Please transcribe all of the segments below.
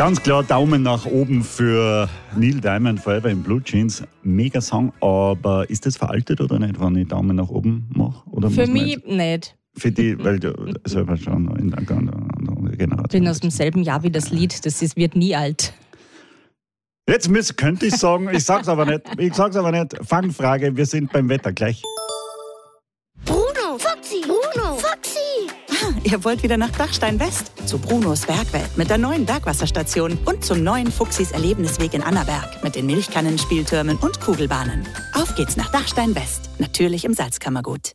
Ganz klar Daumen nach oben für Neil Diamond, Forever in Blue Jeans. Mega Song, aber ist das veraltet oder nicht, wenn ich Daumen nach oben mache? Oder für mich nicht. Für die, weil du selber schon in der Generation Ich bin aus demselben Jahr wie das Lied, wird nie alt. Jetzt könnte ich sagen, ich sag's aber nicht. Fangfrage, wir sind beim Wetter gleich. Bruno, Foxy! Ihr wollt wieder nach Dachstein West? Zu Brunos Bergwelt mit der neuen Bergwasserstation und zum neuen Fuchsis Erlebnisweg in Annaberg mit den Milchkannen, Spieltürmen und Kugelbahnen. Auf geht's nach Dachstein West, natürlich im Salzkammergut.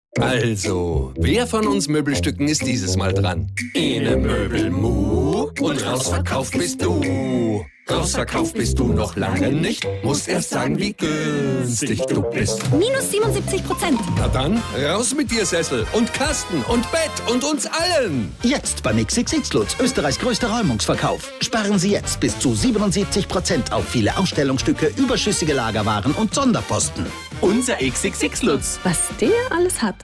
Also, wer von uns Möbelstücken ist dieses Mal dran? Ene Möbelmu und rausverkauft bist du. Rausverkauft bist du noch lange nicht. Musst erst sagen, wie günstig du bist. Minus 77%. Na dann, raus mit dir, Sessel und Kasten und Bett und uns allen. Jetzt beim XXX Lutz, Österreichs größter Räumungsverkauf. Sparen Sie jetzt bis zu 77% auf viele Ausstellungsstücke, überschüssige Lagerwaren und Sonderposten. Unser XXX Lutz. Was der alles hat.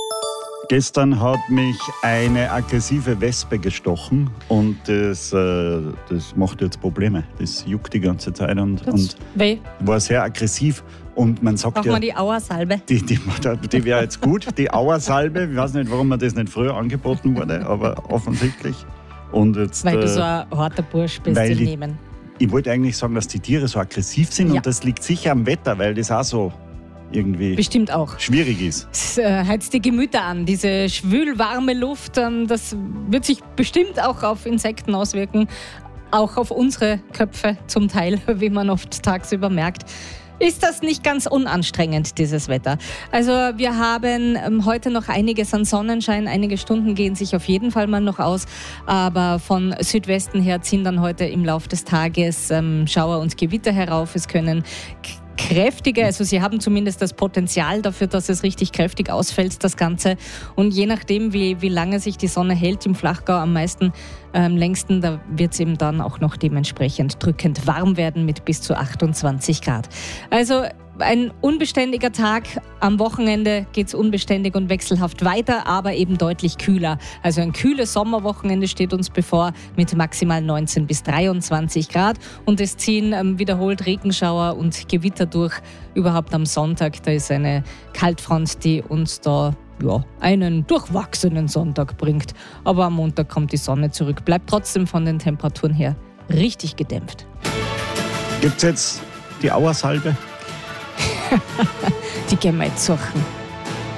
Gestern hat mich eine aggressive Wespe gestochen und das macht jetzt Probleme. Das juckt die ganze Zeit und war sehr aggressiv. Und man sagt braucht man die Auersalbe? Die wäre jetzt gut, die Auersalbe. Ich weiß nicht, warum mir das nicht früher angeboten wurde, aber offensichtlich. Und jetzt, weil du so ein harter Bursch bist im Nehmen. Ich wollte eigentlich sagen, dass die Tiere so aggressiv sind und das liegt sicher am Wetter, weil das auch so irgendwie bestimmt auch schwierig ist. Es heizt die Gemüter an, diese schwülwarme Luft, das wird sich bestimmt auch auf Insekten auswirken, auch auf unsere Köpfe zum Teil, wie man oft tagsüber merkt. Ist das nicht ganz unanstrengend, dieses Wetter? Also wir haben heute noch einiges an Sonnenschein, einige Stunden gehen sich auf jeden Fall mal noch aus, aber von Südwesten her ziehen dann heute im Laufe des Tages Schauer und Gewitter herauf. Es können kräftige, also sie haben zumindest das Potenzial dafür, dass es richtig kräftig ausfällt, das Ganze. Und je nachdem, wie lange sich die Sonne hält, im Flachgau am längsten, da wird es eben dann auch noch dementsprechend drückend warm werden mit bis zu 28 Grad. Also ein unbeständiger Tag. Am Wochenende geht es unbeständig und wechselhaft weiter, aber eben deutlich kühler. Also ein kühles Sommerwochenende steht uns bevor mit maximal 19 bis 23 Grad. Und es ziehen wiederholt Regenschauer und Gewitter durch. Überhaupt am Sonntag, da ist eine Kaltfront, die uns da einen durchwachsenen Sonntag bringt. Aber am Montag kommt die Sonne zurück. Bleibt trotzdem von den Temperaturen her richtig gedämpft. Gibt es jetzt die Auersalbe? Die gehen wir jetzt suchen.